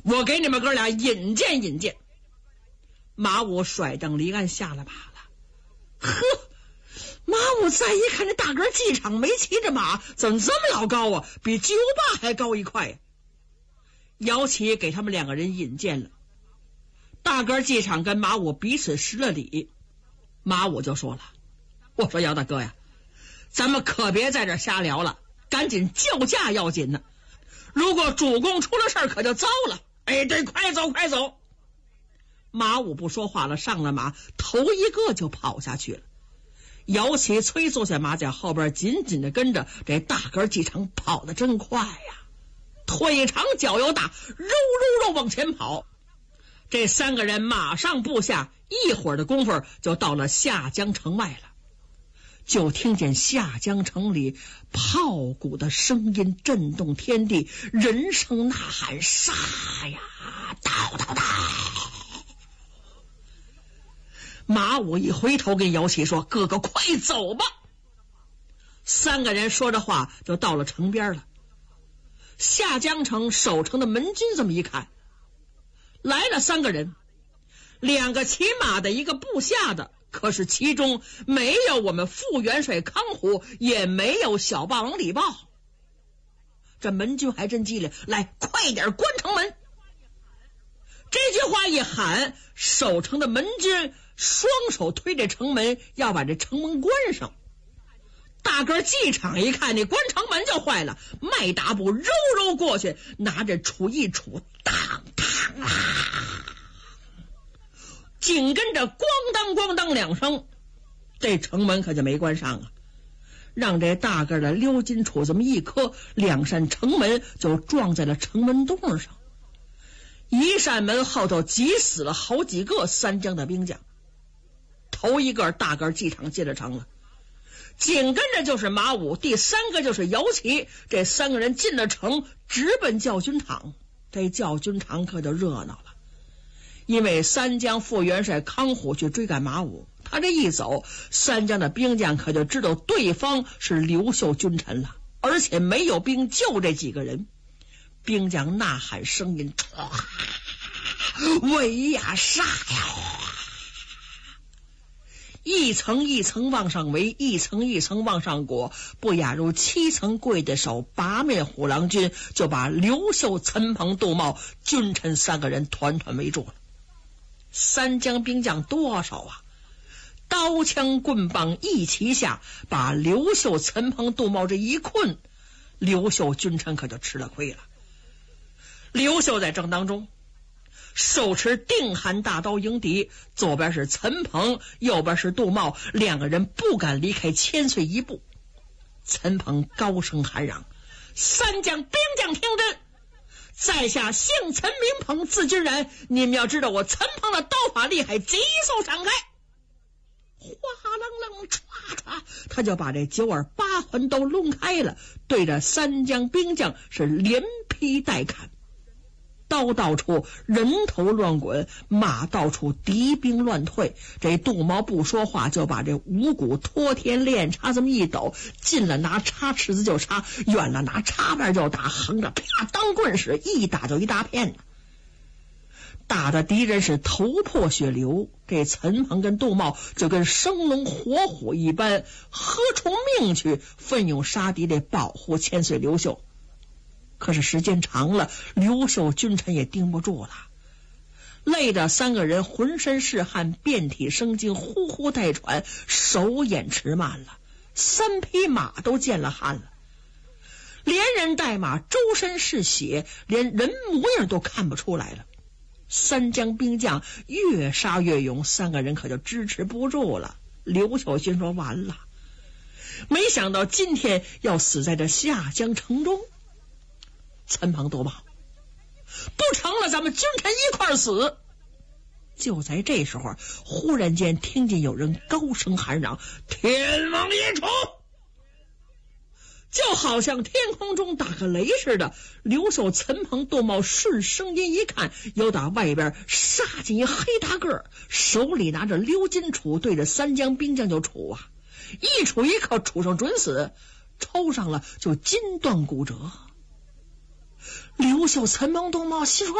我给你们哥俩引荐引荐。马武甩蹬离岸下了马了。呵，马武再一看，这大个机场没骑着马，怎么这么老高啊？比巨无霸还高一块呀！姚启给他们两个人引荐了。大个机场跟马武彼此施了礼，马武就说了：“我说姚大哥呀，咱们可别在这瞎聊了，赶紧叫价要紧呢。如果主公出了事儿，可就糟了。哎，对，快走快走！”马武不说话了，上了马，头一个就跑下去了。姚启催坐下马甲，后边紧紧的跟着。这大个机场跑得真快呀，腿长脚又大，肉往前跑。这三个人马上步下，一会儿的功夫就到了下江城外了。就听见下江城里炮鼓的声音震动天地，人声呐喊，杀呀，刀刀刀！马武一回头跟姚启说：“哥哥快走吧。”三个人说着话就到了城边了。下江城守城的门军这么一看，来了三个人，两个骑马的，一个部下的，可是其中没有我们副元帅康虎，也没有小霸王李豹。这门军还真机灵，来，快点关城门！这句话一喊，守城的门军双手推着城门，要把这城门关上。大个机场一看，你关城门就坏了，迈大步揉过去，拿着杵一杵，当当啊！紧跟着咣当两声，这城门可就没关上啊！让这大个的鎏金杵这么一磕，两扇城门就撞在了城门洞上。一扇门后头挤死了好几个三江的兵将。头一个大个机场进了城了，紧跟着就是马武，第三个就是姚启。这三个人进了城，直奔教军场。这教军场可就热闹了，因为三江副元帅康虎去追赶马武，他这一走，三江的兵将可就知道对方是刘秀君臣了，而且没有兵救这几个人。兵将呐喊声音，围呀，杀呀！一层一层往上围，一层一层往上裹，不亚如7层跪的手，八面虎狼军就把刘秀、陈鹏、杜茂君臣三个人团团围住了。三江兵将多少啊？刀枪棍棒一齐下，把刘秀、陈鹏、杜茂这一困，刘秀君臣可就吃了亏了。刘秀在正当中，手持定寒大刀迎敌，左边是陈鹏，右边是杜茂，两个人不敢离开千岁一步。陈鹏高声喊嚷：“三江兵将听真，在下姓陈名鹏，字君然，你们要知道我陈鹏的刀法厉害，急速闪开！”哗啷啷，唰唰，他就把这9耳8环都抡开了，对着三江兵将是连劈带砍。刀到处人头乱滚，马到处敌兵乱退。这杜茂不说话，就把这五谷托天练叉这么一抖，近了拿叉尺子就插，远了拿叉把就打，横着啪当棍使，一打就一大片，打的敌人是头破血流。这陈鹏跟杜茂就跟生龙活虎一般，喝出命去，奋勇杀敌，得保护千岁刘秀。可是时间长了，刘秀君臣也盯不住了，累得三个人浑身是汗，遍体生津，呼呼带喘，手眼迟慢了，3匹马都见了汗了，连人带马周身是血，连人模样都看不出来了。三江兵将越杀越勇，三个人可就支持不住了。刘秀心说完了，没想到今天要死在这下江城中。陈鹏杜茂不成了，咱们君臣一块死。就在这时候，忽然间听见有人高声喊嚷：“天王爷出！”就好像天空中打个雷似的。刘秀、陈鹏、杜茂顺声音一看，有打外边杀进一黑大个，手里拿着鎏金杵，对着三江兵将就杵啊！一杵一扣，杵上准死，抽上了就筋断骨折。刘秀、陈鹏、杜茂心说